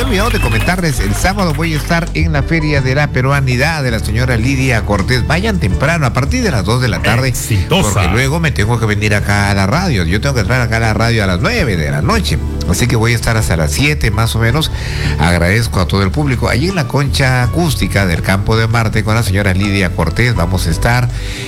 había olvidado de comentarles, el sábado voy a estar en la Feria de la Peruanidad de la señora Lidia Cortés. Vayan temprano, a partir de las 2 de la tarde. Exitosa. Porque luego me tengo que venir acá a la radio. Yo tengo que entrar acá a la radio a las 9 de la noche. Así que voy a estar hasta las 7 más o menos. Agradezco a todo el público. Allí en la concha acústica del Campo de Marte con la señora Lidia Cortés vamos a estar.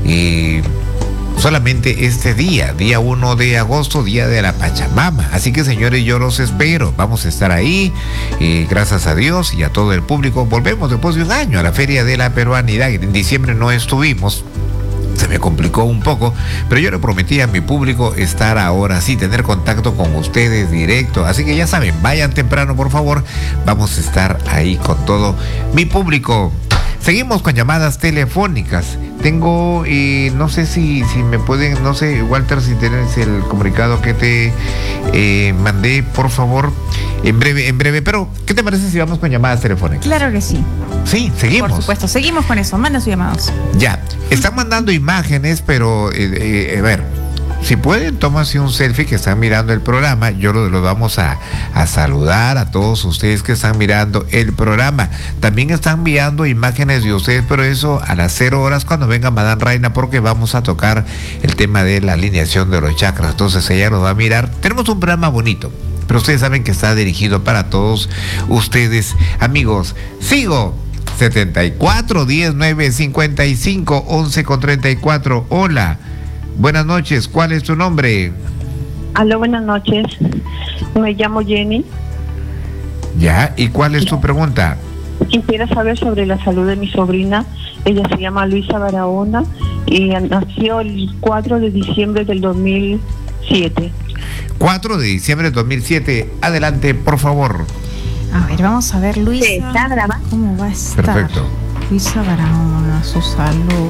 Solamente este día 1 de agosto, día de la Pachamama. Así que, señores, yo los espero. Vamos a estar ahí, gracias a Dios y a todo el público. Volvemos después de un año a la Feria de la Peruanidad. En diciembre no estuvimos. Se me complicó un poco, pero yo le prometí a mi público estar ahora sí, tener contacto con ustedes directo. Así que ya saben, vayan temprano, por favor. Vamos a estar ahí con todo mi público. Seguimos con llamadas telefónicas. Tengo, no sé si me pueden, no sé, Walter, si tienes el comunicado que te mandé, por favor, en breve. Pero, ¿qué te parece si vamos con llamadas telefónicas? Claro que sí. Sí, seguimos. Por supuesto, seguimos con eso. Manden sus llamados. Ya, están mandando imágenes, pero, a ver. Si pueden, tómense un selfie que están mirando el programa. Yo los vamos a saludar a todos ustedes que están mirando el programa. También están enviando imágenes de ustedes, pero eso a las 0 horas cuando venga Madame Reina, porque vamos a tocar el tema de la alineación de los chakras. Entonces ella nos va a mirar. Tenemos un programa bonito, pero ustedes saben que está dirigido para todos ustedes, amigos. Sigo 74 10 9 55 11 con 34. Hola. Buenas noches, ¿cuál es tu nombre? Aló, buenas noches. Me llamo Jenny. Ya, ¿y cuál es tu pregunta? Quisiera saber sobre la salud de mi sobrina. Ella se llama Luisa Barahona y nació el 4 de diciembre del 2007. 4 de diciembre del 2007. Adelante, por favor. A ver, vamos a ver, Luisa. ¿Cómo va a estar? Perfecto. Luisa Barahona, su salud.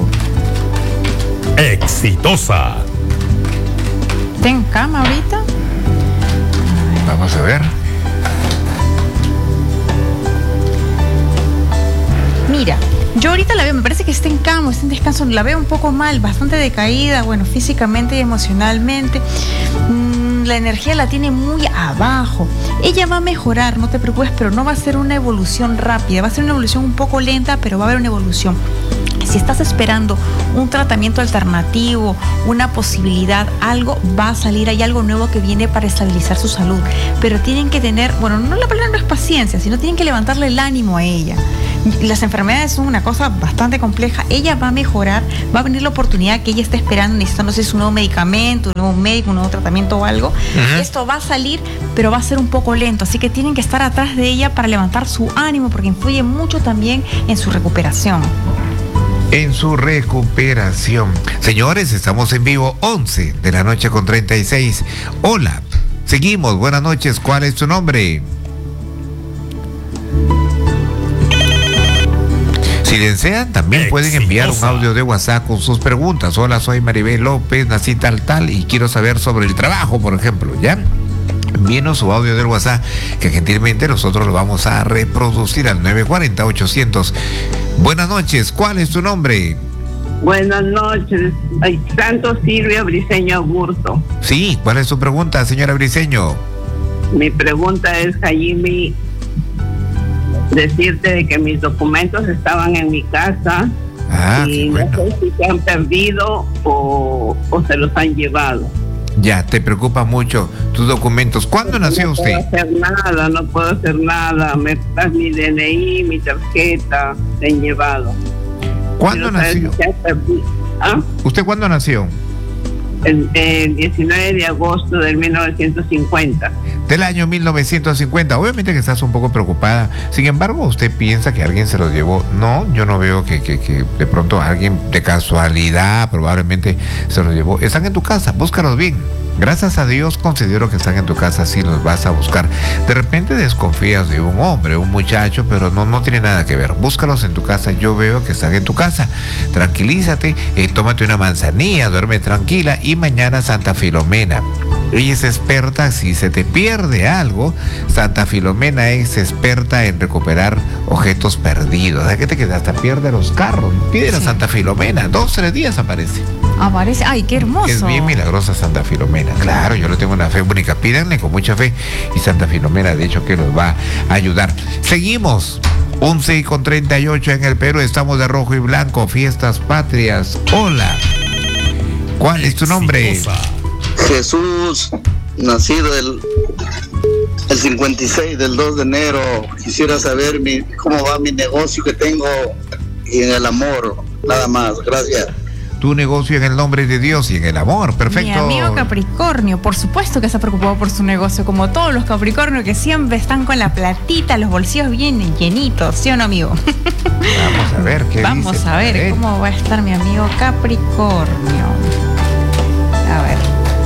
Exitosa. ¿Está en cama ahorita? Vamos a ver. Mira, yo ahorita la veo, me parece que está en cama, está en descanso, la veo un poco mal, bastante decaída, bueno, físicamente y emocionalmente. La energía la tiene muy abajo. Ella va a mejorar, no te preocupes, pero no va a ser una evolución rápida, va a ser una evolución un poco lenta, pero va a haber una evolución. Si estás esperando un tratamiento alternativo, una posibilidad, algo va a salir, hay algo nuevo que viene para estabilizar su salud. Pero tienen que tener, bueno, no, la palabra no es paciencia, sino tienen que levantarle el ánimo a ella. Las enfermedades son una cosa bastante compleja. Ella va a mejorar, va a venir la oportunidad que ella está esperando, necesitándose su nuevo medicamento, un nuevo médico, un nuevo tratamiento o algo. Esto va a salir, pero va a ser un poco lento. Así que tienen que estar atrás de ella para levantar su ánimo, porque influye mucho también en su recuperación. En su recuperación. Señores, estamos en vivo, 11 de la noche con 36. Hola, seguimos, buenas noches, ¿cuál es tu nombre? Si desean, también pueden enviar un audio de WhatsApp con sus preguntas. Hola, soy Maribel López, nací tal y quiero saber sobre el trabajo, por ejemplo, ¿ya? Envíenos su audio del WhatsApp, que gentilmente nosotros lo vamos a reproducir al 940-800. Buenas noches, ¿cuál es tu nombre? Buenas noches, Santo Silvia Briceño Augusto. Sí, ¿cuál es tu pregunta, señora Briceño? Mi pregunta es, Jaime, decirte de que mis documentos estaban en mi casa y no sé si se han perdido o se los han llevado. Ya, te preocupa mucho tus documentos. ¿Cuándo nació usted? No puedo hacer nada. Me das mi DNI, mi tarjeta, se han llevado. ¿Cuándo nació? ¿Usted cuándo nació? El 19 de agosto del 1950. Del año 1950. Obviamente que estás un poco preocupada. Sin embargo, ¿usted piensa que alguien se los llevó? No, yo no veo que de pronto alguien de casualidad probablemente se los llevó. Están en tu casa, búscalos bien. Gracias a Dios considero que están en tu casa, sí los vas a buscar. De repente desconfías de un hombre, un muchacho, pero no tiene nada que ver. Búscalos en tu casa, yo veo que están en tu casa. Tranquilízate, tómate una manzanilla, duerme tranquila y mañana Santa Filomena. Ella es experta, si se te pierde algo, Santa Filomena es experta en recuperar objetos perdidos. ¿A qué te queda? Hasta pierde los carros. Pide a Santa Filomena, 2-3 días aparece. Aparece, ay, qué hermoso. Es bien milagrosa Santa Filomena. Claro, yo le tengo una fe única. Pídanle con mucha fe y Santa Filomena, de hecho, que nos va a ayudar. Seguimos. 11:38 en el Perú, estamos de rojo y blanco, fiestas patrias. Hola. ¿Cuál es tu nombre? Jesús, nacido el 56 del 2 de enero. Quisiera saber cómo va mi negocio que tengo y en el amor, nada más. Gracias. Tu negocio en el nombre de Dios y en el amor, perfecto. Mi amigo Capricornio, por supuesto que se ha preocupado por su negocio, como todos los Capricornios que siempre están con la platita, los bolsillos bien llenitos, ¿sí o no, amigo? Vamos a ver qué Vamos dice. a ver cómo va a estar mi amigo Capricornio. A ver.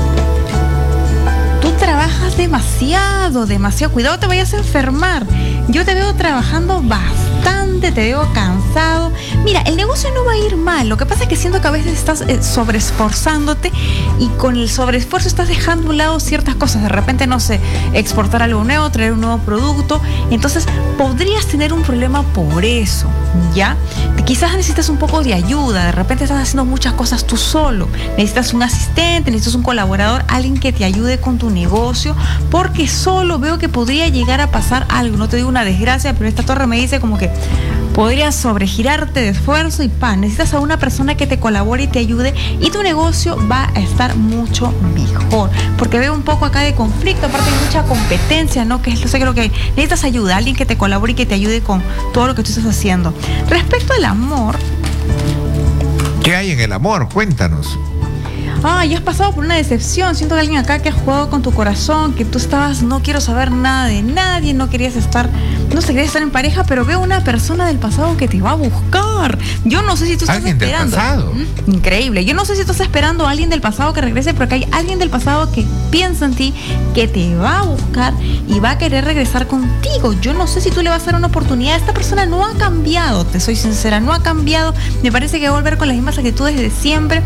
Tú trabajas demasiado. Cuidado, te vayas a enfermar. Yo te veo trabajando bastante, te veo cansado. Mira, el negocio no va a ir mal. Lo que pasa es que siento que a veces estás sobreesforzándote y con el sobreesfuerzo estás dejando a un lado ciertas cosas. De repente, no sé, exportar algo nuevo, traer un nuevo producto. Entonces, podrías tener un problema por eso, ¿ya? Quizás necesitas un poco de ayuda. De repente estás haciendo muchas cosas tú solo. Necesitas un asistente, necesitas un colaborador, alguien que te ayude con tu negocio, porque solo veo que podría llegar a pasar algo. No te digo una desgracia, pero esta torre me dice como que podrías sobregirarte de esfuerzo y necesitas a una persona que te colabore y te ayude y tu negocio va a estar mucho mejor, porque veo un poco acá de conflicto, aparte hay mucha competencia, ¿no? Que es lo que necesitas ayuda, alguien que te colabore y que te ayude con todo lo que tú estás haciendo. Respecto al amor, ¿qué hay en el amor? Cuéntanos. ya has pasado por una decepción. Siento que alguien acá que ha jugado con tu corazón, que tú estabas, no quiero saber nada de nadie, no querías estar en pareja, pero veo una persona del pasado que te va a buscar. Yo no sé si tú estás ¿Alguien esperando. del pasado? Increíble. Yo no sé si tú estás esperando a alguien del pasado que regrese, pero que hay alguien del pasado que piensa en ti, que te va a buscar y va a querer regresar contigo. Yo no sé si tú le vas a dar una oportunidad. Esta persona no ha cambiado, te soy sincera, no ha cambiado. Me parece que va a volver con las mismas actitudes de siempre.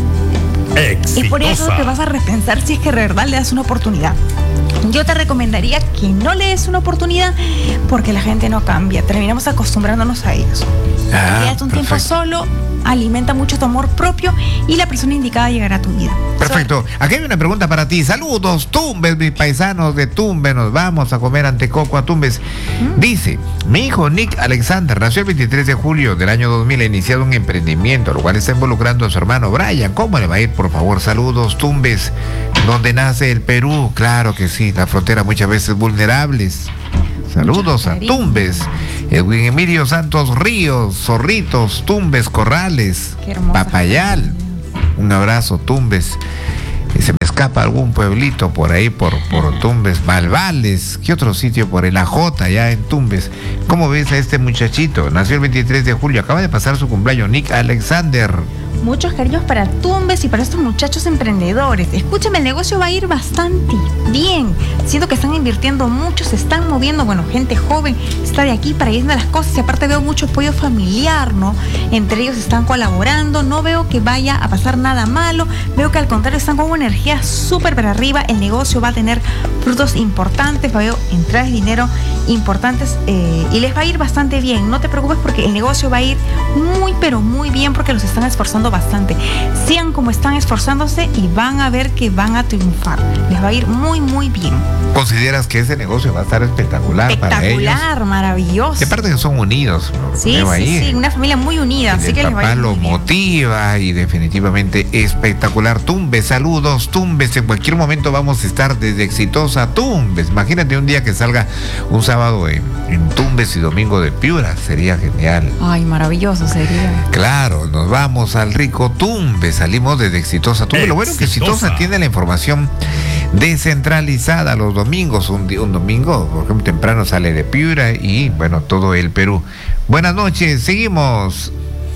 Exitosa. Y por eso te vas a repensar si es que de verdad le das una oportunidad. Yo te recomendaría que no le des una oportunidad porque la gente no cambia. Terminamos acostumbrándonos a ellos. Quédate un tiempo solo, alimenta mucho tu amor propio y la persona indicada llegará a tu vida. Perfecto. Aquí hay una pregunta para ti. Saludos, Tumbes, mis paisanos de Tumbes. Nos vamos a comer antecoco a Tumbes. Dice, mi hijo Nick Alexander nació el 23 de julio del año 2000. Ha iniciado un emprendimiento, lo cual está involucrando a su hermano Brian. ¿Cómo le va a ir, por favor? Saludos, Tumbes. ¿Dónde nace el Perú? Claro que sí, la frontera muchas veces vulnerables. Saludos a Tumbes, Edwin Emilio Santos Ríos, Zorritos, Tumbes, Corrales, Papayal. Un abrazo, Tumbes. Se me escapa algún pueblito por ahí, por Tumbes, Malvales. ¿Qué otro sitio por el AJ, ya en Tumbes? ¿Cómo ves a este muchachito? Nació el 23 de julio, acaba de pasar su cumpleaños, Nick Alexander. Muchos cariños para Tumbes y para estos muchachos emprendedores. Escúchame, el negocio va a ir bastante bien. Siento que están invirtiendo mucho, se están moviendo. Bueno, gente joven está de aquí para ir a las cosas. Y aparte veo mucho apoyo familiar, ¿no? Entre ellos están colaborando. No veo que vaya a pasar nada malo. Veo que al contrario están con una energía súper para arriba. El negocio va a tener frutos importantes. Veo entradas de dinero importantes y les va a ir bastante bien. No te preocupes porque el negocio va a ir muy, pero muy bien porque los están esforzando bastante. Sigan como están esforzándose y van a ver que van a triunfar. Les va a ir muy, muy bien. ¿Consideras que ese negocio va a estar espectacular para ellos? Espectacular, maravilloso. De parte que son unidos. Sí, sí, una familia muy unida. Así que el les va a papá ir lo muy bien. motiva y definitivamente espectacular. Tumbes, saludos, Tumbes. En cualquier momento vamos a estar desde Exitosa Tumbes. Imagínate un día que salga un sábado en Tumbes y domingo de Piura. Sería genial. Ay, maravilloso sería. Claro, nos vamos al rico Tumbes. Salimos desde Exitosa Tumbes. Lo bueno es que Exitosa tiene la información descentralizada los domingos. Un domingo, por ejemplo, temprano sale de Piura y bueno, todo el Perú. Buenas noches, seguimos.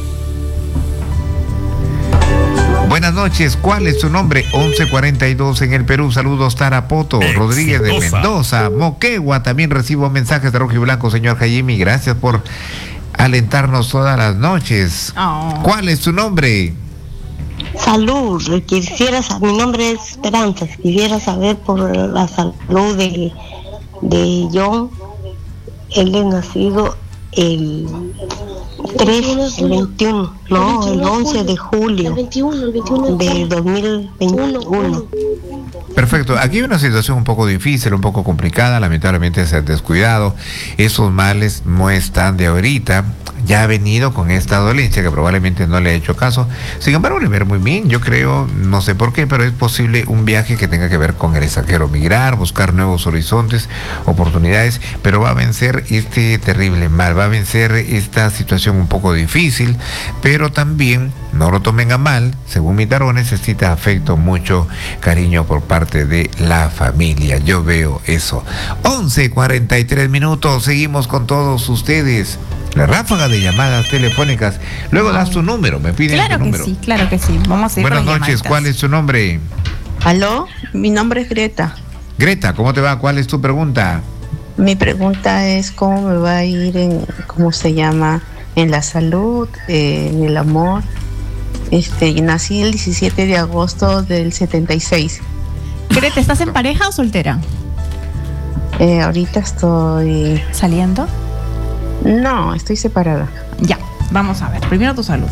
Buenas noches, ¿cuál es su nombre? 11:42 en el Perú. Saludos, Tarapoto, Rodríguez de Mendoza, Moquegua. También recibo mensajes de rojo y blanco, señor Jaime. Gracias por alentarnos todas las noches. ¿Cuál es su nombre? Salud, mi nombre es Esperanza, quisiera saber por la salud de John. Él es nacido el 11 de julio del 2021. Perfecto, aquí hay una situación un poco difícil, un poco complicada, lamentablemente se han descuidado, esos males no están de ahorita, ya ha venido con esta dolencia que probablemente no le ha hecho caso, sin embargo le ve muy bien, yo creo, no sé por qué, pero es posible un viaje que tenga que ver con el extranjero, migrar, buscar nuevos horizontes, oportunidades, pero va a vencer este terrible mal, va a vencer esta situación un poco difícil, pero también, no lo tomen a mal, según mi tarot necesita afecto, mucho cariño por parte de la familia, yo veo eso. 11:43, seguimos con todos ustedes. La ráfaga de llamadas telefónicas. Luego das tu número, me piden tu número. Claro que sí. Vamos a ir. Buenas noches, ¿cuál es tu nombre? Aló, mi nombre es Greta. Greta, ¿cómo te va? ¿Cuál es tu pregunta? Mi pregunta es cómo me va a ir en la salud, en el amor. Nací el 17 de agosto del 76. Greta, ¿estás en pareja o soltera? Ahorita estoy... ¿Saliendo? No, estoy separada. Ya, vamos a ver. Primero tu salud.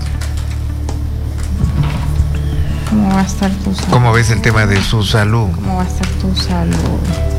¿Cómo va a estar tu salud? ¿Cómo ves el tema de su salud? ¿Cómo va a estar tu salud?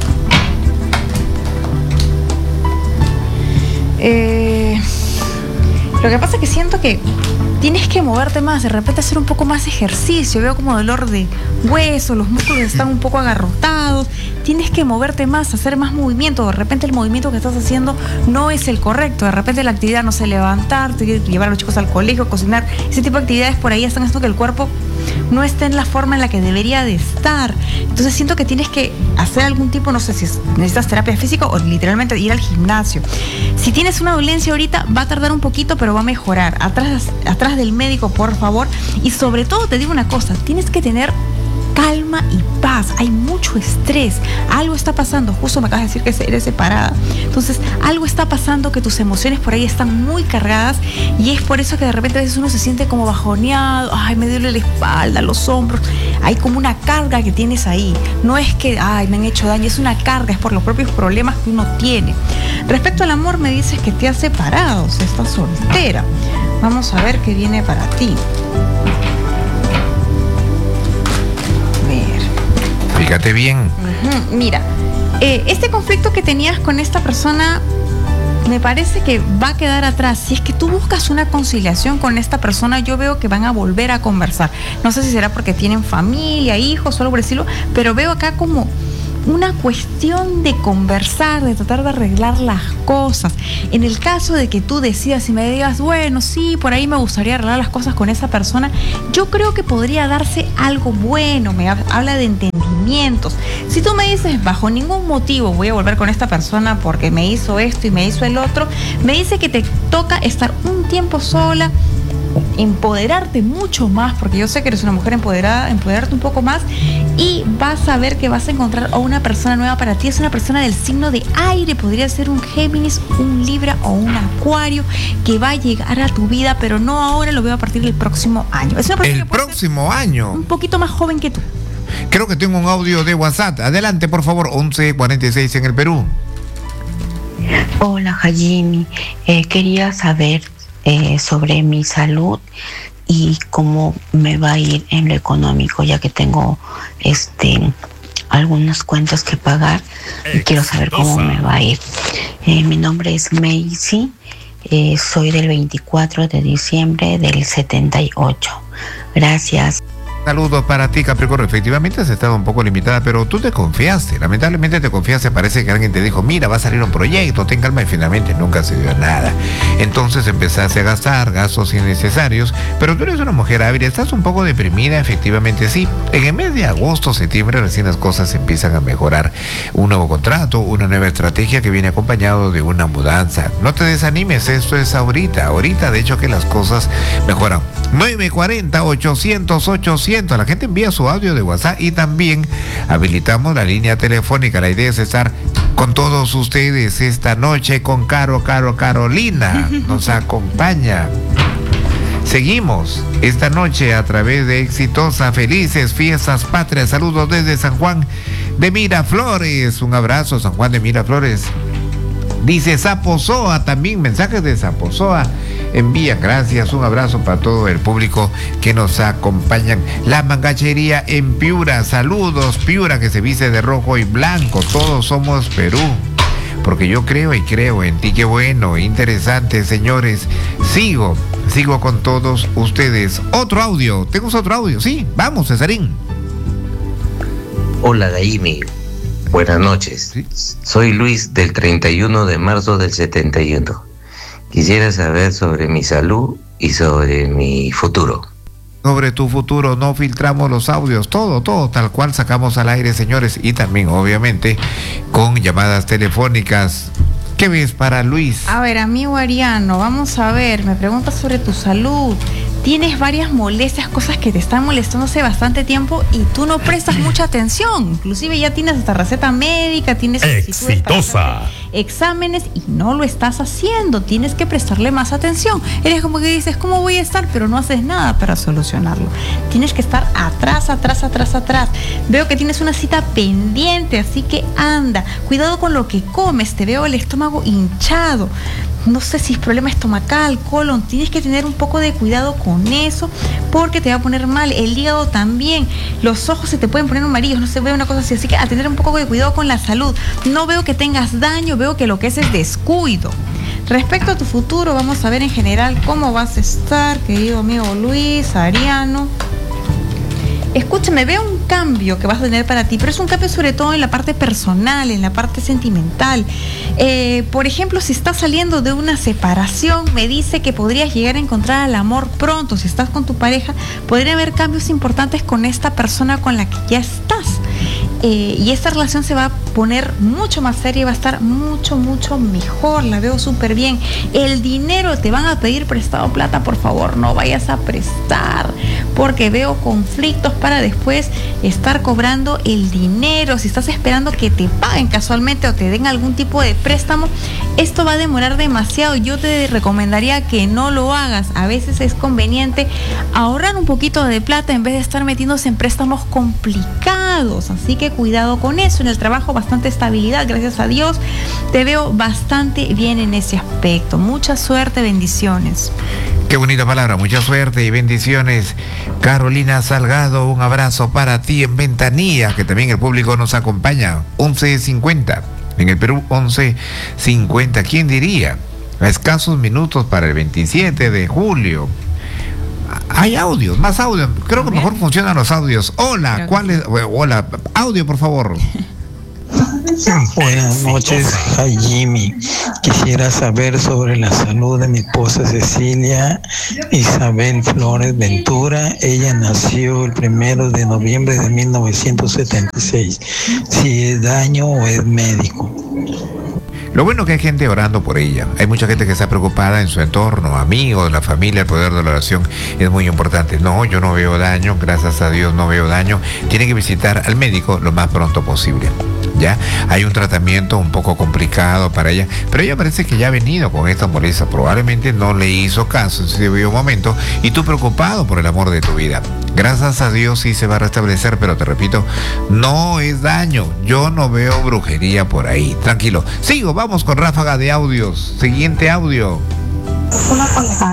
Lo que pasa es que siento que tienes que moverte más, de repente hacer un poco más de ejercicio. Veo como dolor de hueso, los músculos están un poco agarrotados. Tienes que moverte más, hacer más movimiento. De repente el movimiento que estás haciendo no es el correcto. De repente la actividad, no sé, levantarte, llevar a los chicos al colegio, cocinar. Ese tipo de actividades por ahí están haciendo que el cuerpo no esté en la forma en la que debería de estar. Entonces siento que tienes que hacer algún tipo, no sé si necesitas terapia física o literalmente ir al gimnasio. Si tienes una dolencia ahorita, va a tardar un poquito, pero va a mejorar. Atrás del médico, por favor. Y sobre todo te digo una cosa, tienes que tener calma y paz. Hay mucho estrés. Algo está pasando. Justo me acabas de decir que eres separada. Entonces, algo está pasando, que tus emociones por ahí están muy cargadas, y es por eso que de repente a veces uno se siente como bajoneado. Ay, me duele la espalda, los hombros. Hay como una carga que tienes ahí. No es que, ay, me han hecho daño. Es una carga, es por los propios problemas que uno tiene. Respecto al amor, me dices que te has separado, o sea, estás soltera. Vamos a ver qué viene para ti. Fíjate bien. Mira, este conflicto que tenías con esta persona me parece que va a quedar atrás. Si es que tú buscas una conciliación con esta persona, yo veo que van a volver a conversar. No sé si será porque tienen familia, hijos o algo por el estilo, pero veo acá como una cuestión de conversar, de tratar de arreglar las cosas. En el caso de que tú decidas y me digas, bueno, sí, por ahí me gustaría arreglar las cosas con esa persona, yo creo que podría darse algo bueno. Me habla de entendimientos. Si tú me dices, bajo ningún motivo voy a volver con esta persona porque me hizo esto y me hizo el otro, me dice que te toca estar un tiempo sola, empoderarte mucho más, porque yo sé que eres una mujer empoderada, empoderarte un poco más, y vas a ver que vas a encontrar a una persona nueva para ti. Es una persona del signo de aire, podría ser un Géminis, un Libra o un Acuario, que va a llegar a tu vida, pero no ahora, lo veo a partir del próximo año. Es una persona el próximo año, un poquito más joven que tú. Creo que tengo un audio de WhatsApp. Adelante, por favor. 11:46 en el Perú. Hola, Hajimi. Quería saber sobre mi salud y cómo me va a ir en lo económico, ya que tengo algunas cuentas que pagar y quiero saber cómo me va a ir. Mi nombre es Macy, soy del 24 de diciembre del 78. Gracias. Saludos para ti, Capricornio. Efectivamente has estado un poco limitada, pero tú te confiaste. Lamentablemente te confiaste. Parece que alguien te dijo, mira, va a salir un proyecto, ten calma, y finalmente nunca se dio nada. Entonces empezaste a gastar gastos innecesarios, pero tú eres una mujer hábil, estás un poco deprimida, efectivamente sí. En el mes de agosto, septiembre, recién las cosas empiezan a mejorar. Un nuevo contrato, una nueva estrategia que viene acompañado de una mudanza. No te desanimes, esto es ahorita, de hecho que las cosas mejoran. 940-800-800. La gente envía su audio de WhatsApp y también habilitamos la línea telefónica. La idea es estar con todos ustedes esta noche con Carolina. Nos acompaña. Seguimos esta noche a través de Exitosa. Felices fiestas patrias. Saludos desde San Juan de Miraflores. Un abrazo, San Juan de Miraflores. Dice Zaposoa, también mensajes de Zaposoa envían. Gracias, un abrazo para todo el público que nos acompañan. La Mangachería en Piura, saludos Piura, que se viste de rojo y blanco. Todos somos Perú, porque yo creo y creo en ti. Qué bueno, interesante, señores. Sigo con todos ustedes. Otro audio, ¿tengo otro audio? Sí, vamos, Cesarín. Hola, Daimi. Buenas noches. ¿Sí? Soy Luis del 31 de marzo del 71. Quisiera saber sobre mi salud y sobre mi futuro. Sobre tu futuro, no filtramos los audios, todo tal cual sacamos al aire, señores, y también obviamente con llamadas telefónicas. ¿Qué ves para Luis? A ver, amigo Ariano, vamos a ver, me preguntas sobre tu salud. Tienes varias molestias, cosas que te están molestando hace bastante tiempo y tú no prestas mucha atención. Inclusive ya tienes hasta receta médica, tienes Exitosa. Exámenes y no lo estás haciendo. Tienes que prestarle más atención. Eres como que dices, ¿cómo voy a estar? Pero no haces nada para solucionarlo. Tienes que estar atrás. Veo que tienes una cita pendiente, así que anda. Cuidado con lo que comes. Te veo el estómago hinchado. No sé si es problema estomacal, colon, tienes que tener un poco de cuidado con eso porque te va a poner mal. El hígado también, los ojos se te pueden poner amarillos, no se ve una cosa así que a tener un poco de cuidado con la salud. No veo que tengas daño, veo que lo que es descuido. Respecto a tu futuro, vamos a ver en general cómo vas a estar, querido amigo Luis, Ariano. Escúchame, veo un cambio que vas a tener para ti, pero es un cambio sobre todo en la parte personal, en la parte sentimental. Por ejemplo, si estás saliendo de una separación, me dice que podrías llegar a encontrar el amor pronto. Si estás con tu pareja, podría haber cambios importantes con esta persona con la que ya estás. Y esta relación se va a poner mucho más seria y va a estar mucho mejor. La veo súper bien. El dinero, te van a pedir prestado plata, por favor, no vayas a prestar, porque veo conflictos para después estar cobrando el dinero. Si estás esperando que te paguen casualmente o te den algún tipo de préstamo, esto va a demorar demasiado. Yo te recomendaría que no lo hagas. A veces es conveniente ahorrar un poquito de plata en vez de estar metiéndose en préstamos complicados. Así que cuidado con eso. En el trabajo, bastante estabilidad, gracias a Dios. Te veo bastante bien en ese aspecto. Mucha suerte, bendiciones. Qué bonita palabra, mucha suerte y bendiciones. Carolina Salgado, un abrazo para ti en Ventanilla, que también el público nos acompaña. 11:50, en el Perú 11:50. ¿Quién diría? A escasos minutos para el 27 de julio. Hay audios, más audios. Creo que mejor funcionan los audios. Hola, ¿cuál es? Hola, audio, por favor. Buenas noches, Jimmy. Quisiera saber sobre la salud de mi esposa Cecilia Isabel Flores Ventura. Ella nació el 1 de noviembre de 1976. Si es daño o es médico. Lo bueno que hay gente orando por ella. Hay mucha gente que está preocupada en su entorno, amigos, la familia. El poder de la oración es muy importante. No, yo no veo daño, gracias a Dios no veo daño. Tiene que visitar al médico lo más pronto posible. Ya hay un tratamiento un poco complicado para ella, pero ella parece que ya ha venido con esta molestia. Probablemente no le hizo caso en ese debido momento y tú preocupado por el amor de tu vida. Gracias a Dios sí se va a restablecer, pero te repito, no es daño. Yo no veo brujería por ahí. Tranquilo. Sigo, vamos con ráfaga de audios. Siguiente audio.